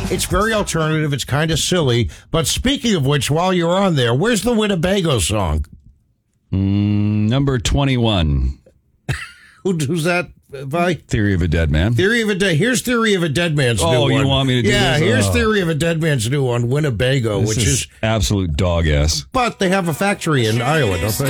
It's very alternative. It's kind of silly. But speaking of which, while you're on there, where's the Winnebago song? Number 21. Who's that by? Theory of a Dead Man. Here's Theory of a Dead Man's new one. Oh, you want me to do this? Yeah, here's Theory of a Dead Man's new one, Winnebago, This which is absolute dog ass. But they have a factory in Iowa, don't they?